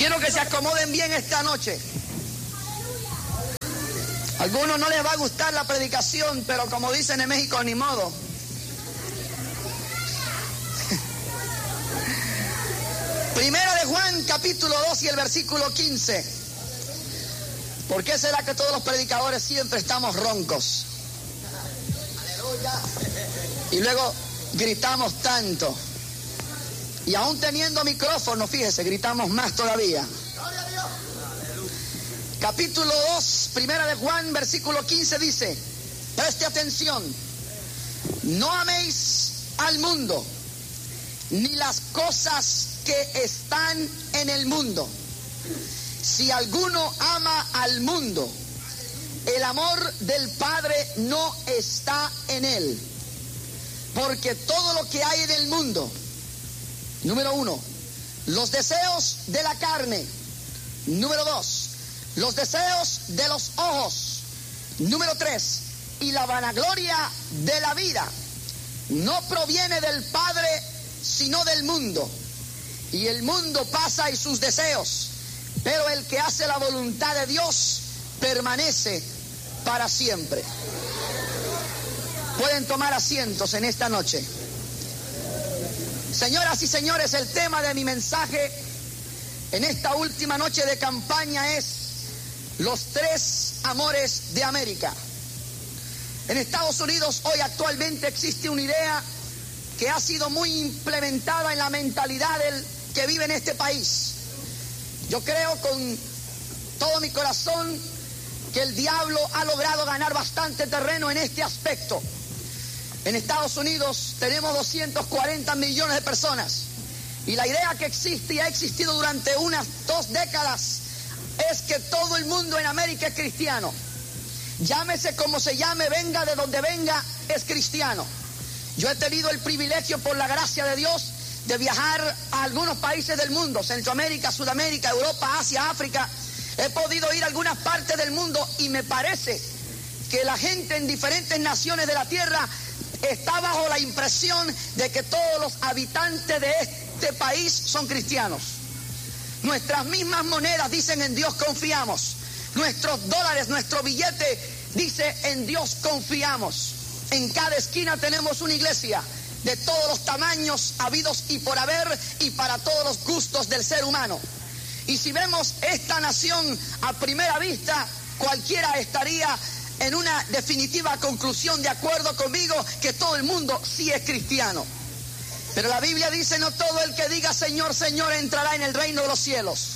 Quiero que se acomoden bien esta noche. A algunos no les va a gustar la predicación, pero como dicen en México, ni modo. Primera de Juan, capítulo 2 y el versículo 15. ¿Por qué será que todos los predicadores siempre estamos roncos? Y luego gritamos tanto. Y aún teniendo micrófono, fíjese, gritamos más todavía. Capítulo 2, primera de Juan, versículo 15 dice, preste atención, no améis al mundo, ni las cosas que están en el mundo. Si alguno ama al mundo, el amor del Padre no está en él. Porque todo lo que hay en el mundo, número 1, los deseos de la carne, número 2, los deseos de los ojos, número 3, y la vanagloria de la vida, no proviene del Padre, sino del mundo. Y el mundo pasa y sus deseos, pero el que hace la voluntad de Dios permanece para siempre. Pueden tomar asientos en esta noche. Señoras y señores, el tema de mi mensaje en esta última noche de campaña es los 3 amores de América. En Estados Unidos hoy actualmente existe una idea que ha sido muy implementada en la mentalidad del que vive en este país. Yo creo con todo mi corazón que el diablo ha logrado ganar bastante terreno en este aspecto. En Estados Unidos tenemos 240 millones de personas y la idea que existe y ha existido durante unas 2 décadas es que todo el mundo en América es cristiano. Llámese como se llame, venga de donde venga, es cristiano. Yo he tenido el privilegio, por la gracia de Dios, de viajar a algunos países del mundo, Centroamérica, Sudamérica, Europa, Asia, África. He podido ir a algunas partes del mundo y me parece que la gente en diferentes naciones de la tierra está bajo la impresión de que todos los habitantes de este país son cristianos. Nuestras mismas monedas dicen en Dios confiamos. Nuestros dólares, nuestro billete dice en Dios confiamos. En cada esquina tenemos una iglesia de todos los tamaños habidos y por haber y para todos los gustos del ser humano. Y si vemos esta nación a primera vista, cualquiera estaría en una definitiva conclusión de acuerdo conmigo que todo el mundo sí es cristiano. Pero la Biblia dice, no todo el que diga Señor, Señor entrará en el reino de los cielos.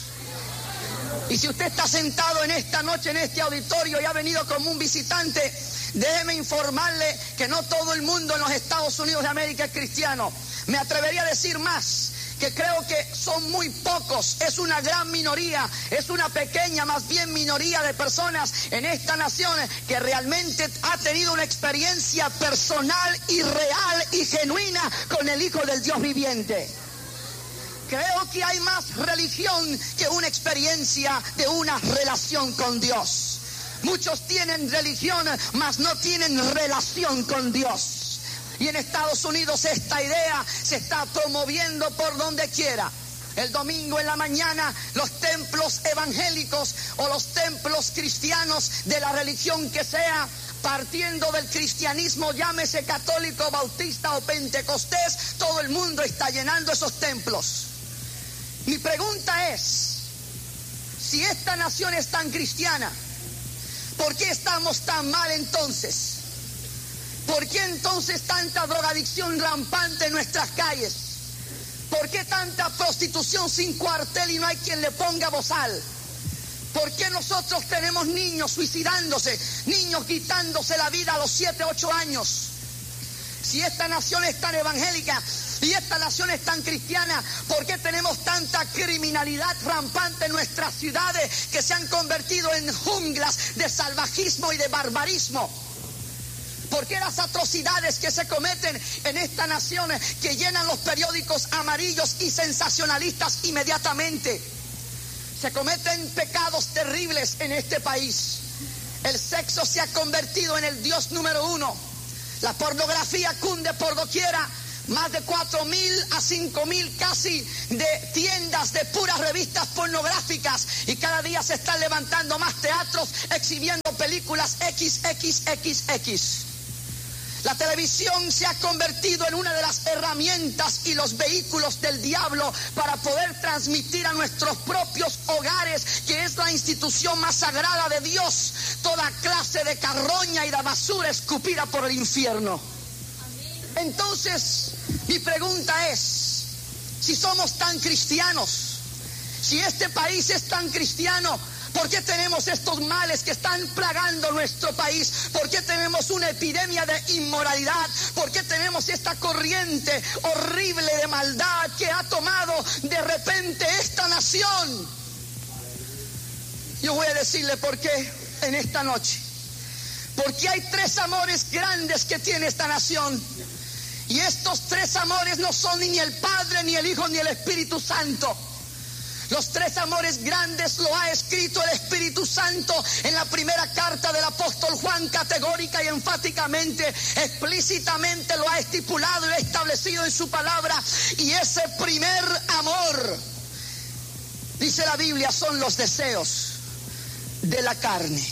Y si usted está sentado en esta noche en este auditorio y ha venido como un visitante, déjeme informarle que no todo el mundo en los Estados Unidos de América es cristiano. Me atrevería a decir más, que creo que son muy pocos, es una gran minoría, es una pequeña, más bien minoría de personas en esta nación que realmente ha tenido una experiencia personal y real y genuina con el Hijo del Dios viviente. Creo que hay más religión que una experiencia de una relación con Dios. Muchos tienen religión, mas no tienen relación con Dios. Y en Estados Unidos esta idea se está promoviendo por donde quiera. El domingo en la mañana los templos evangélicos o los templos cristianos de la religión que sea, partiendo del cristianismo, llámese católico, bautista o pentecostés, todo el mundo está llenando esos templos. Mi pregunta es, si esta nación es tan cristiana, ¿por qué estamos tan mal entonces? ¿Por qué entonces tanta drogadicción rampante en nuestras calles? ¿Por qué tanta prostitución sin cuartel y no hay quien le ponga bozal? ¿Por qué nosotros tenemos niños suicidándose, niños quitándose la vida a los 7, 8 años? Si esta nación es tan evangélica y esta nación es tan cristiana, ¿por qué tenemos tanta criminalidad rampante en nuestras ciudades que se han convertido en junglas de salvajismo y de barbarismo? ¿Por qué las atrocidades que se cometen en esta nación que llenan los periódicos amarillos y sensacionalistas inmediatamente? Se cometen pecados terribles en este país. El sexo se ha convertido en el Dios número 1. La pornografía cunde por doquiera. más de 4.000 a 5.000 casi de tiendas de puras revistas pornográficas, y cada día se están levantando más teatros exhibiendo películas XXXX. La televisión se ha convertido en una de las herramientas y los vehículos del diablo para poder transmitir a nuestros propios hogares, que es la institución más sagrada de Dios, toda clase de carroña y de basura escupida por el infierno. Entonces, mi pregunta es, si somos tan cristianos, si este país es tan cristiano, ¿por qué tenemos estos males que están plagando nuestro país? ¿Por qué tenemos una epidemia de inmoralidad? ¿Por qué tenemos esta corriente horrible de maldad que ha tomado de repente esta nación? Yo voy a decirle por qué en esta noche. Porque hay tres amores grandes que tiene esta nación. Y estos tres amores no son ni el Padre, ni el Hijo, ni el Espíritu Santo. Los tres amores grandes lo ha escrito el Espíritu Santo en la primera carta del apóstol Juan, categórica y enfáticamente, explícitamente lo ha estipulado y establecido en su palabra. Y ese primer amor, dice la Biblia, son los deseos de la carne.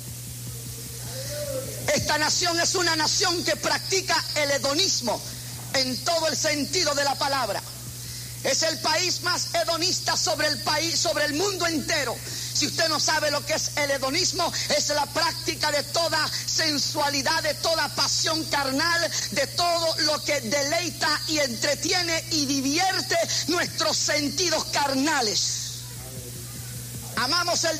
Esta nación es una nación que practica el hedonismo en todo el sentido de la palabra. Es el país más hedonista sobre el mundo entero. Si usted no sabe lo que es el hedonismo, es la práctica de toda sensualidad, de toda pasión carnal, de todo lo que deleita y entretiene y divierte nuestros sentidos carnales. Amamos el